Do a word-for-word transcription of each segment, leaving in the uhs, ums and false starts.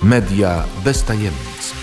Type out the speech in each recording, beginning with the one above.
Media bez tajemnic.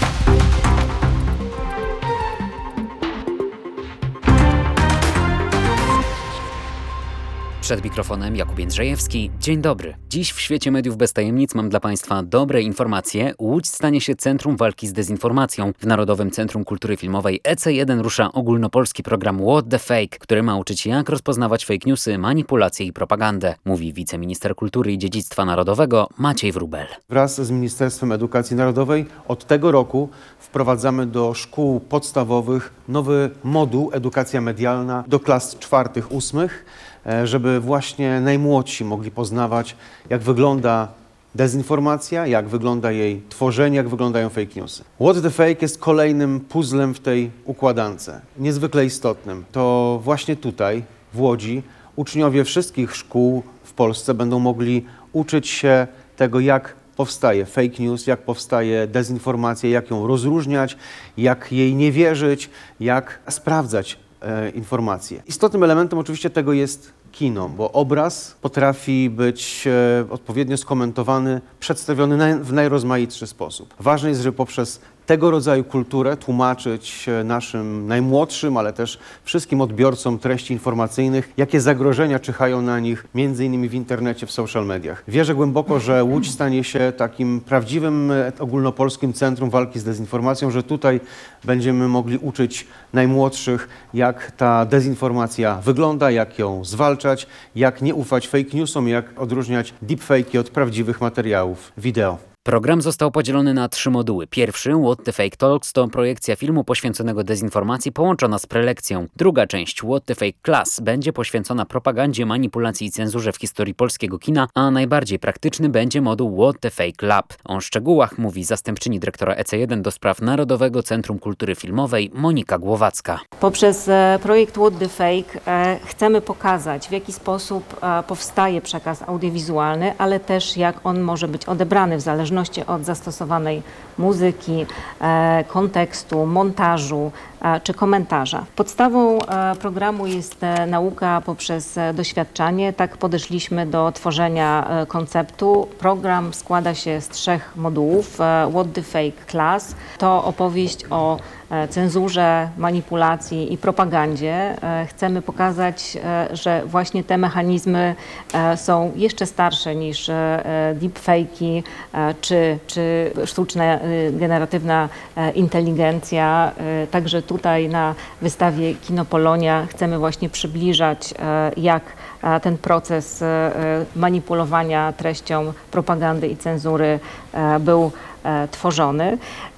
Przed mikrofonem Jakub Jędrzejewski. Dzień dobry. Dziś w świecie mediów bez tajemnic mam dla Państwa dobre informacje. Łódź stanie się centrum walki z dezinformacją. W Narodowym Centrum Kultury Filmowej E C jeden rusza ogólnopolski program What the Fake, który ma uczyć, jak rozpoznawać fake newsy, manipulacje i propagandę, mówi wiceminister kultury i dziedzictwa narodowego Maciej Wróbel. Wraz z Ministerstwem Edukacji Narodowej od tego roku wprowadzamy do szkół podstawowych nowy moduł edukacja medialna do klas czwartych, ósmych, żeby właśnie najmłodsi mogli poznawać, jak wygląda dezinformacja, jak wygląda jej tworzenie, jak wyglądają fake newsy. What the Fake jest kolejnym puzzlem w tej układance, niezwykle istotnym. To właśnie tutaj, w Łodzi, uczniowie wszystkich szkół w Polsce będą mogli uczyć się tego, jak powstaje fake news, jak powstaje dezinformacja, jak ją rozróżniać, jak jej nie wierzyć, jak sprawdzać e, informacje. Istotnym elementem oczywiście tego jest kino, bo obraz potrafi być e, odpowiednio skomentowany, przedstawiony na, w najrozmaitszy sposób. Ważne jest, żeby poprzez tego rodzaju kulturę tłumaczyć naszym najmłodszym, ale też wszystkim odbiorcom treści informacyjnych, jakie zagrożenia czyhają na nich, między innymi w internecie, w social mediach. Wierzę głęboko, że Łódź stanie się takim prawdziwym ogólnopolskim centrum walki z dezinformacją, że tutaj będziemy mogli uczyć najmłodszych, jak ta dezinformacja wygląda, jak ją zwalczać, jak nie ufać fake newsom, jak odróżniać deepfake'i od prawdziwych materiałów wideo. Program został podzielony na trzy moduły. Pierwszy, What the Fake Talks, to projekcja filmu poświęconego dezinformacji połączona z prelekcją. Druga część, What the Fake Class, będzie poświęcona propagandzie, manipulacji i cenzurze w historii polskiego kina, a najbardziej praktyczny będzie moduł What the Fake Lab. O szczegółach mówi zastępczyni dyrektora E C jeden do spraw Narodowego Centrum Kultury Filmowej Monika Głowacka. Poprzez projekt What the Fake chcemy pokazać, w jaki sposób powstaje przekaz audiowizualny, ale też jak on może być odebrany w zależności od zastosowanej muzyki, e, kontekstu, montażu e, czy komentarza. Podstawą e, programu jest e, nauka poprzez e, doświadczanie. Tak podeszliśmy do tworzenia e, konceptu. Program składa się z trzech modułów. E, What the Fake Class to opowieść o cenzurze, manipulacji i propagandzie. Chcemy pokazać, że właśnie te mechanizmy są jeszcze starsze niż deepfake'i czy, czy sztuczna, generatywna inteligencja. Także tutaj na wystawie Kino Polonia chcemy właśnie przybliżać, jak ten proces manipulowania treścią propagandy i cenzury był tworzony.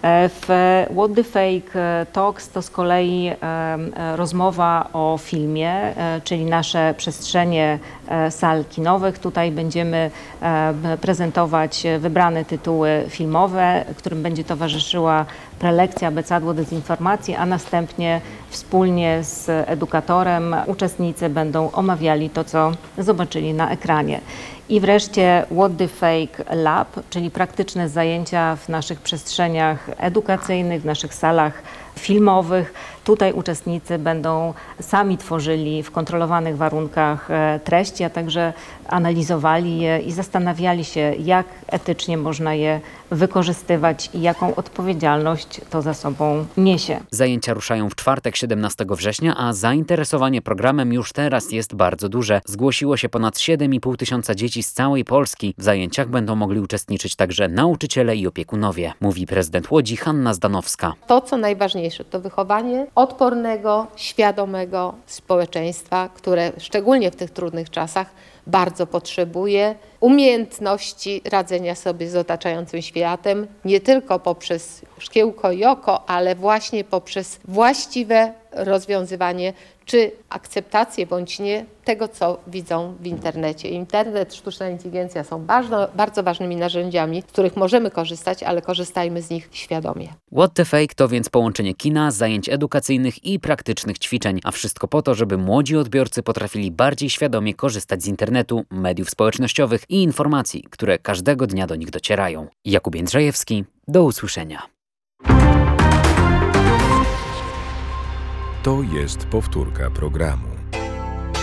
W What the Fake Talks to z kolei rozmowa o filmie, czyli nasze przestrzenie sal kinowych. Tutaj będziemy prezentować wybrane tytuły filmowe, którym będzie towarzyszyła prelekcja abecadło dezinformacji, a następnie wspólnie z edukatorem uczestnicy będą omawiali to, co zobaczyli na ekranie. I wreszcie What the Fake Lab, czyli praktyczne zajęcia w naszych przestrzeniach edukacyjnych, w naszych salach filmowych. Tutaj uczestnicy będą sami tworzyli w kontrolowanych warunkach treści, a także analizowali je i zastanawiali się, jak etycznie można je wykorzystywać i jaką odpowiedzialność to za sobą niesie. Zajęcia ruszają w czwartek, siedemnastego września, a zainteresowanie programem już teraz jest bardzo duże. Zgłosiło się ponad siedem i pół tysiąca dzieci z całej Polski. W zajęciach będą mogli uczestniczyć także nauczyciele i opiekunowie, mówi prezydent Łodzi Hanna Zdanowska. To, co najważniejsze, to wychowanie odpornego, świadomego społeczeństwa, które szczególnie w tych trudnych czasach bardzo potrzebuje umiejętności radzenia sobie z otaczającym światem, nie tylko poprzez szkiełko i oko, ale właśnie poprzez właściwe rozwiązywanie czy akceptację bądź nie tego, co widzą w internecie. Internet, sztuczna inteligencja są bardzo, bardzo ważnymi narzędziami, z których możemy korzystać, ale korzystajmy z nich świadomie. What the Fake to więc połączenie kina, zajęć edukacyjnych i praktycznych ćwiczeń, a wszystko po to, żeby młodzi odbiorcy potrafili bardziej świadomie korzystać z internetu, mediów społecznościowych i informacji, które każdego dnia do nich docierają. Jakub Jędrzejewski, do usłyszenia. To jest powtórka programu.